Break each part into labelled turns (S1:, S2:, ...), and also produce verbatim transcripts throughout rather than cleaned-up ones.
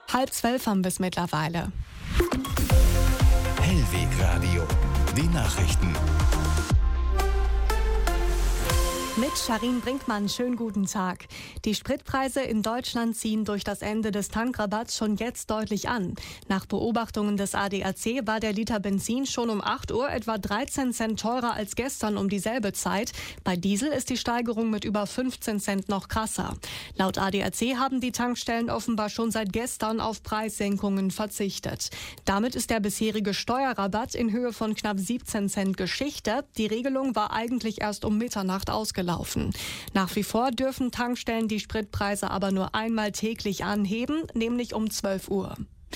S1: Halb zwölf haben wir es mittlerweile.
S2: Hellwegradio, die Nachrichten.
S1: Mit Sharin Brinkmann, schönen guten Tag. Die Spritpreise in Deutschland ziehen durch das Ende des Tankrabatts schon jetzt deutlich an. Nach Beobachtungen des A D A C war der Liter Benzin schon um acht Uhr etwa dreizehn Cent teurer als gestern um dieselbe Zeit. Bei Diesel ist die Steigerung mit über fünfzehn Cent noch krasser. Laut A D A C haben die Tankstellen offenbar schon seit gestern auf Preissenkungen verzichtet. Damit ist der bisherige Steuerrabatt in Höhe von knapp siebzehn Cent Geschichte. Die Regelung war eigentlich erst um Mitternacht ausgelaufen. Laufen. Nach wie vor dürfen Tankstellen die Spritpreise aber nur einmal täglich anheben, nämlich um zwölf Uhr.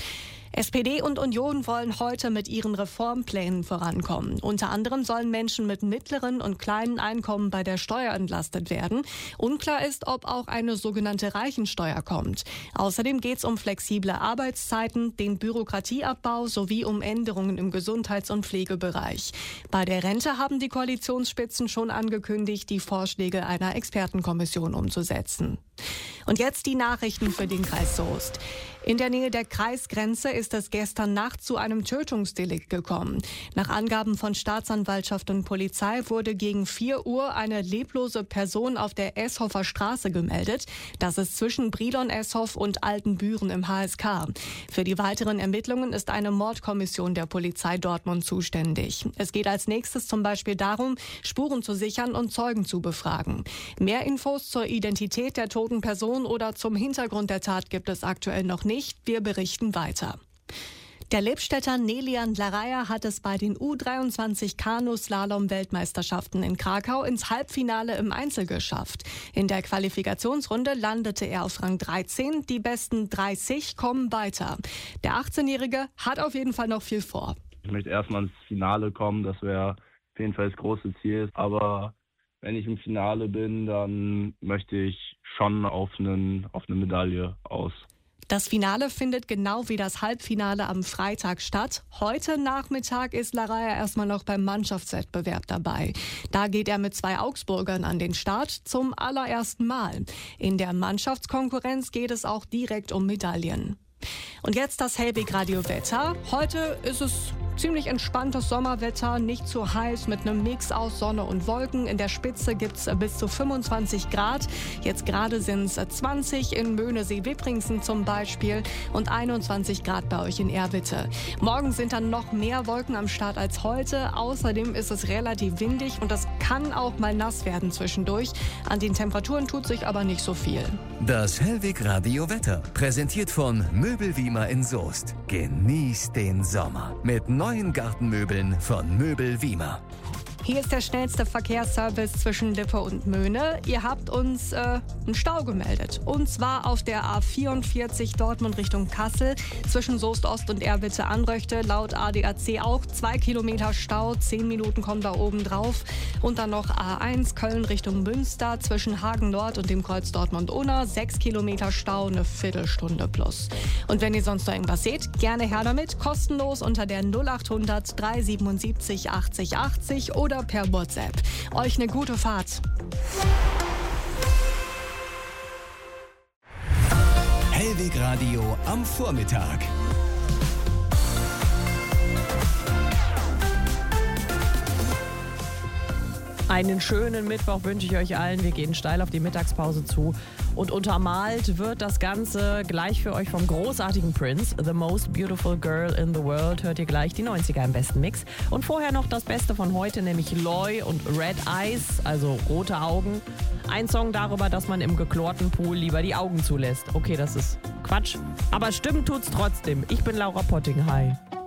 S1: S P D und Union wollen heute mit ihren Reformplänen vorankommen. Unter anderem sollen Menschen mit mittleren und kleinen Einkommen bei der Steuer entlastet werden. Unklar ist, ob auch eine sogenannte Reichensteuer kommt. Außerdem geht es um flexible Arbeitszeiten, den Bürokratieabbau sowie um Änderungen im Gesundheits- und Pflegebereich. Bei der Rente haben die Koalitionsspitzen schon angekündigt, die Vorschläge einer Expertenkommission umzusetzen. Und jetzt die Nachrichten für den Kreis Soest. In der Nähe der Kreisgrenze ist es gestern Nacht zu einem Tötungsdelikt gekommen. Nach Angaben von Staatsanwaltschaft und Polizei wurde gegen vier Uhr eine leblose Person auf der Eshofer Straße gemeldet. Das ist zwischen Brilon-Eshof und Altenbüren im H S K. Für die weiteren Ermittlungen ist eine Mordkommission der Polizei Dortmund zuständig. Es geht als nächstes zum Beispiel darum, Spuren zu sichern und Zeugen zu befragen. Mehr Infos zur Identität der toten Person oder zum Hintergrund der Tat gibt es aktuell noch nicht. Wir berichten weiter. Der Lippstädter Nelian Laraya hat es bei den U dreiundzwanzig Kanu-Slalom-Weltmeisterschaften in Krakau ins Halbfinale im Einzel geschafft. In der Qualifikationsrunde landete er auf Rang dreizehn. Die besten dreißig kommen weiter. Der achtzehnjährige hat auf jeden Fall noch viel vor.
S3: Ich möchte erstmal ins Finale kommen, das wäre auf jeden Fall das große Ziel. Aber wenn ich im Finale bin, dann möchte ich schon auf, einen, auf eine Medaille aus.
S1: Das Finale findet genau wie das Halbfinale am Freitag statt. Heute Nachmittag ist Laraya erstmal noch beim Mannschaftswettbewerb dabei. Da geht er mit zwei Augsburgern an den Start zum allerersten Mal. In der Mannschaftskonkurrenz geht es auch direkt um Medaillen. Und jetzt das Hellwegradio-Wetter. Heute ist es ziemlich entspanntes Sommerwetter, nicht zu heiß mit einem Mix aus Sonne und Wolken. In der Spitze gibt es bis zu fünfundzwanzig Grad. Jetzt gerade sind es zwanzig in Möhnesee-Wippringsen zum Beispiel und einundzwanzig Grad bei euch in Erwitte. Morgen sind dann noch mehr Wolken am Start als heute. Außerdem ist es relativ windig und es kann auch mal nass werden zwischendurch. An den Temperaturen tut sich aber nicht so viel.
S2: Das Hellwegradio-Wetter, präsentiert von Möbel Wiemer in Soest. Genießt den Sommer mit neuen Gartenmöbeln von Möbel Wiemer.
S1: Hier ist der schnellste Verkehrsservice zwischen Lippe und Möhne. Ihr habt uns äh, einen Stau gemeldet. Und zwar auf der A vierundvierzig Dortmund Richtung Kassel. Zwischen Soest Ost und Erwitte-Anröchte. Laut A D A C auch zwei Kilometer Stau. Zehn Minuten kommen da oben drauf. Und dann noch A eins Köln Richtung Münster. Zwischen Hagen Nord und dem Kreuz Dortmund-Unna. Sechs Kilometer Stau, eine Viertelstunde plus. Und wenn ihr sonst noch irgendwas seht, gerne her damit. Kostenlos unter der null achthundert dreihundertsiebenundsiebzig achtzig achtzig oder per WhatsApp. Euch eine gute Fahrt.
S2: Hellwegradio am Vormittag.
S4: Einen schönen Mittwoch wünsche ich euch allen. Wir gehen steil auf die Mittagspause zu. Und untermalt wird das Ganze gleich für euch vom großartigen Prince. The Most Beautiful Girl in the World. Hört ihr gleich die neunziger im besten Mix. Und vorher noch das Beste von heute, nämlich Loy und Red Eyes, also rote Augen. Ein Song darüber, dass man im geklorten Pool lieber die Augen zulässt. Okay, das ist Quatsch. Aber stimmen tut's trotzdem. Ich bin Laura Potting. Hi.